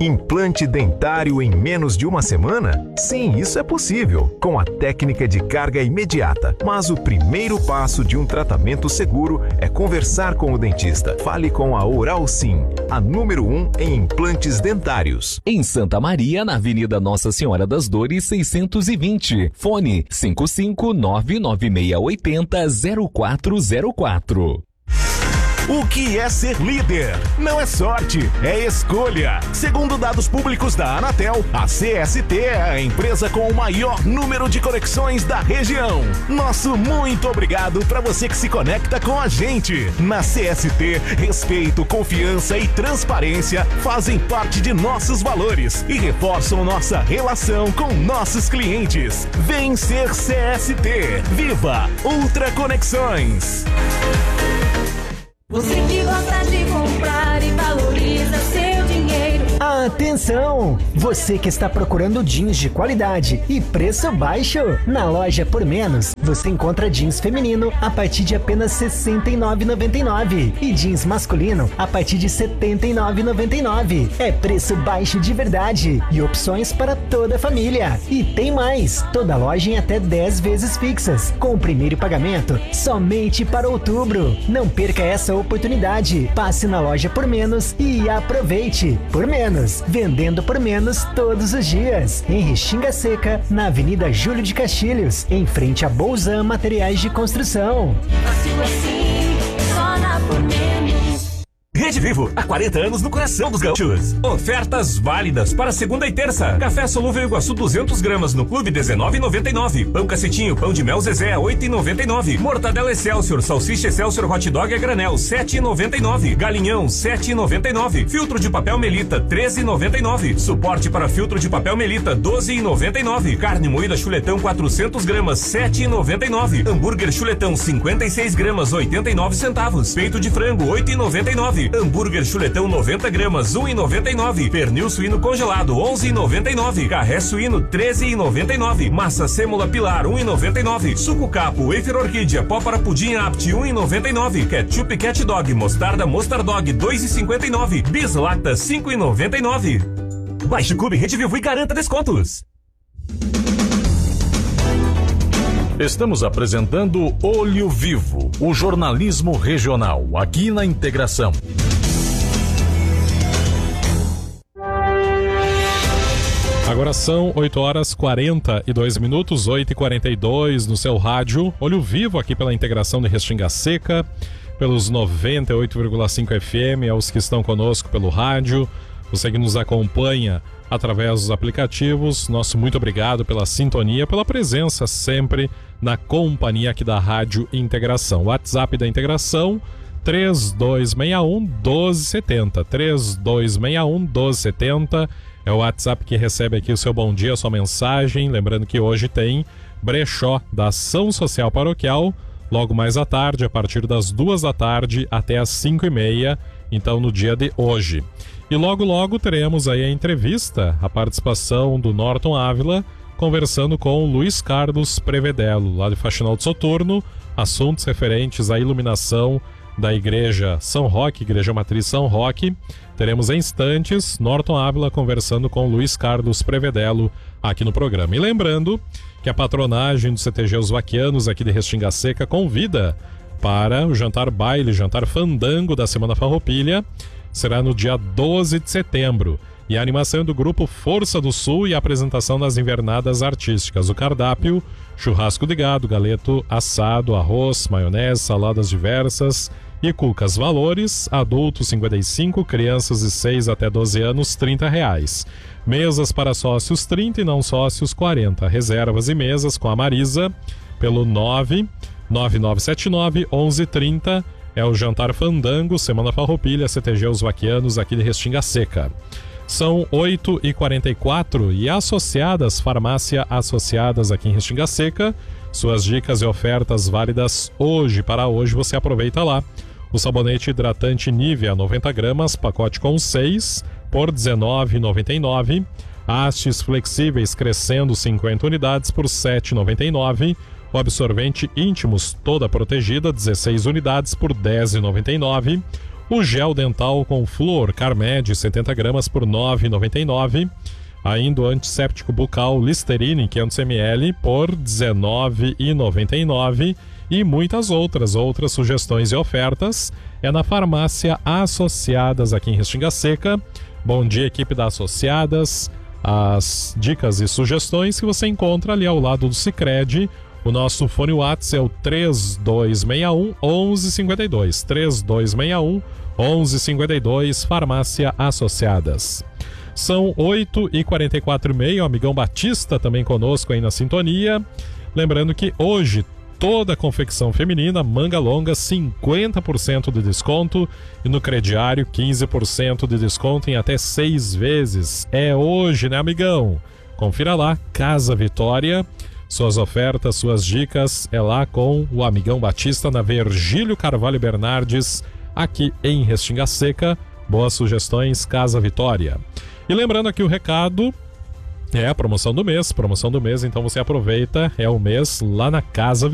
Implante dentário em menos de uma semana? Sim, isso é possível, com a técnica de carga imediata. Mas o primeiro passo de um tratamento seguro é conversar com o dentista. Fale com a Oral Sim, a número 1 em implantes dentários. Em Santa Maria, na Avenida Nossa Senhora das Dores, 620. Fone 55996800404. O que é ser líder? Não é sorte, é escolha. Segundo dados públicos da Anatel, a CST é a empresa com o maior número de conexões da região. Nosso muito obrigado para você que se conecta com a gente. Na CST, respeito, confiança e transparência fazem parte de nossos valores e reforçam nossa relação com nossos clientes. Vem ser CST. Viva Ultra Conexões. Você que gosta de comprar e valoriza seu dinheiro. Atenção! Você que está procurando jeans de qualidade e preço baixo, na loja Por Menos, você encontra jeans feminino a partir de apenas R$ 69,99 e jeans masculino a partir de R$ 79,99. É preço baixo de verdade e opções para toda a família. E tem mais! Toda loja em até 10 vezes fixas, com o primeiro pagamento somente para outubro. Não perca essa oportunidade. Passe na loja Por Menos e aproveite. Por Menos, vendendo por menos todos os dias. Em Restinga Seca, na Avenida Júlio de Castilhos, em frente a Bolzan Materiais de Construção. Fácil assim, só na Por Menos. Rede Vivo, há 40 anos no coração dos gaúchos. Ofertas válidas para segunda e terça. Café solúvel Iguaçu 200 gramas no Clube R$19,99. Pão cacetinho, pão de mel Zezé R$8,99. Mortadela Excelsior, salsicha Excelsior Hot Dog a granel R$7,99. Galinhão R$7,99. Filtro de papel Melita R$13,99. Suporte para filtro de papel Melita R$12,99. Carne moída chuletão 400 gramas R$7,99. Hambúrguer chuletão 56 gramas 89 centavos. Peito de frango R$8,99. Hambúrguer chuletão 90 gramas, R$1,99. Pernil suíno congelado, R$11,99. Carré suíno, R$13,99. Massa sêmola pilar, R$1,99. Suco capo, wafer orquídea, pó para pudim apt, R$1,99. Ketchup cat dog, mostarda mostardog, R$2,59. Bis lacta, R$5,99. Baixe o Clube Rede Vivo e garanta descontos. Estamos apresentando Olho Vivo, o jornalismo regional, aqui na Integração. Agora são 8h42, 8h42 no seu rádio. Olho Vivo aqui pela Integração de Restinga Seca, pelos 98,5 FM, aos que estão conosco pelo rádio, você que nos acompanha através dos aplicativos, nosso muito obrigado pela sintonia, pela presença sempre na companhia aqui da Rádio Integração. WhatsApp da Integração 3261-1270, 3261-1270 é o WhatsApp que recebe aqui o seu bom dia, a sua mensagem. Lembrando que hoje tem brechó da Ação Social Paroquial, logo mais à tarde, a partir das 2 da tarde até as 5h30, então no dia de hoje. E logo teremos aí a entrevista, a participação do Norton Ávila, conversando com o Luiz Carlos Prevedelo, lá de Faxinal de Soturno, assuntos referentes à iluminação da Igreja São Roque, Igreja Matriz São Roque. Teremos em instantes Norton Ávila conversando com o Luiz Carlos Prevedelo aqui no programa. E lembrando que a patronagem do CTG Os Vaquianos aqui de Restinga Seca convida para o jantar baile, jantar fandango da Semana Farroupilha. Será no dia 12 de setembro. E a animação do grupo Força do Sul e a apresentação das invernadas artísticas. O cardápio, churrasco de gado, galeto assado, arroz, maionese, saladas diversas e cucas. Valores, adultos 55, crianças de 6 até 12 anos, R$30. Mesas para sócios 30 e não sócios 40. Reservas e mesas com a Marisa pelo 99979-1130. É o Jantar Fandango, Semana Farroupilha, CTG Os Vaquianos, aqui de Restinga Seca. São 8h44 e associadas, farmácia Associadas aqui em Restinga Seca. Suas dicas e ofertas válidas hoje. Para hoje você aproveita lá. O sabonete hidratante Nivea 90 gramas, pacote com 6, por R$19,99. Hastes flexíveis crescendo 50 unidades por R$7,99. O absorvente íntimos toda protegida, 16 unidades por R$10,99. O gel dental com flúor Carmed 70 gramas por R$ 9,99. Ainda o antisséptico bucal Listerine 500 ml por R$ 19,99. E muitas outras sugestões e ofertas é na Farmácia Associadas aqui em Restinga Seca. Bom dia, equipe da Associadas. As dicas e sugestões que você encontra ali ao lado do Sicredi. O nosso fone WhatsApp é o 3261-1152. 3261-1152, Farmácia Associadas. São 8h44, o amigão Batista também conosco aí na sintonia. Lembrando que hoje toda a confecção feminina, manga longa, 50% de desconto. E no crediário, 15% de desconto em até 6 vezes. É hoje, né, amigão? Confira lá, Casa Vitória. Suas ofertas, suas dicas, é lá com o amigão Batista na Virgílio Carvalho Bernardes, aqui em Restinga Seca. Boas sugestões, Casa Vitória. E lembrando aqui o recado, é a promoção do mês, então você aproveita, é o mês lá na Casa